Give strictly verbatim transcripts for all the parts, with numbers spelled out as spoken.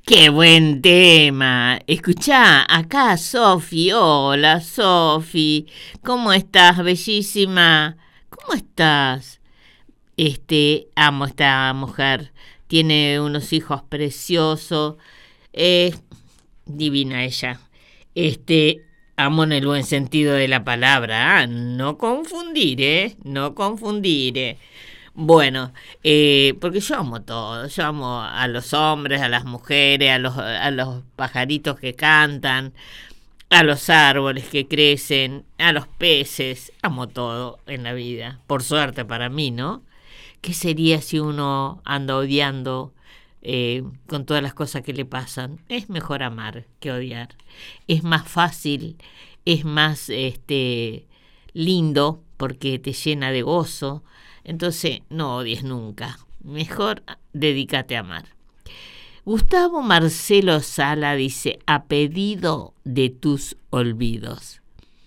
Qué buen tema. Escuchá, acá Sofi. Hola, Sofi. ¿Cómo estás, bellísima? ¿Cómo estás? Este, amo esta mujer. Tiene unos hijos preciosos. Es divina ella. Este, amo en el buen sentido de la palabra. ¿Ah? No confundir, ¿eh? No confundir, ¿eh? Bueno, eh, porque yo amo todo, yo amo a los hombres, a las mujeres, a los, a los pajaritos que cantan, a los árboles que crecen, a los peces, amo todo en la vida, por suerte para mí, ¿no? ¿Qué sería si uno anda odiando eh, con todas las cosas que le pasan? Es mejor amar que odiar, es más fácil, es más este, lindo porque te llena de gozo. Entonces, no odies nunca. Mejor dedícate a amar. Gustavo Marcelo Sala dice, a pedido de tus olvidos.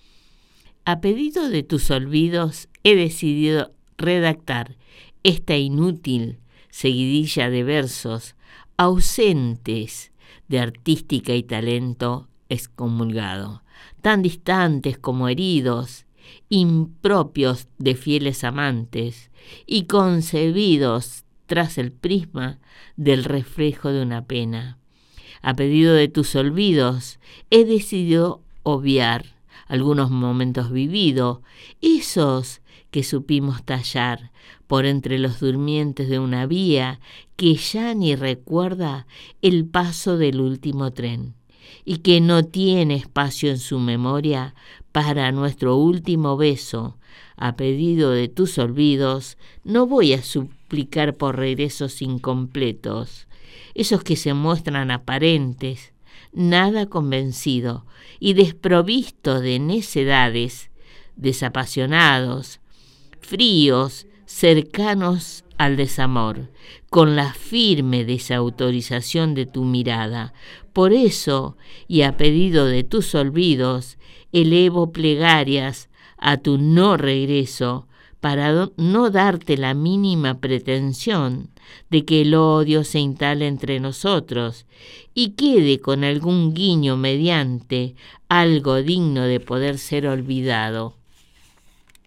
A pedido de tus olvidos he decidido redactar esta inútil seguidilla de versos ausentes de artística y talento excomulgado, tan distantes como heridos, impropios de fieles amantes y concebidos tras el prisma del reflejo de una pena. A pedido de tus olvidos, he decidido obviar algunos momentos vividos, esos que supimos tallar por entre los durmientes de una vía que ya ni recuerda el paso del último tren y que no tiene espacio en su memoria para nuestro último beso. A pedido de tus olvidos, no voy a suplicar por regresos incompletos, esos que se muestran aparentes, nada convencidos y desprovistos de necedades, desapasionados, fríos, cercanos al desamor, con la firme desautorización de tu mirada. Por eso, y a pedido de tus olvidos, elevo plegarias a tu no regreso, para no darte la mínima pretensión de que el odio se instale entre nosotros y quede con algún guiño mediante algo digno de poder ser olvidado.